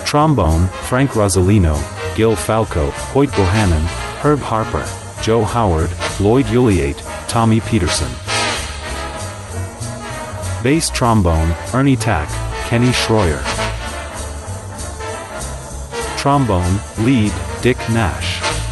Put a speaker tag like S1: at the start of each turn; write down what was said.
S1: Trombone, Frank Rosalino, Gil Falco, Hoyt Bohannon, Herb Harper, Joe Howard, Lloyd Uliate, Tommy Peterson. Bass trombone, Ernie Tack, Kenny Schroyer. Trombone, lead, Dick Nash.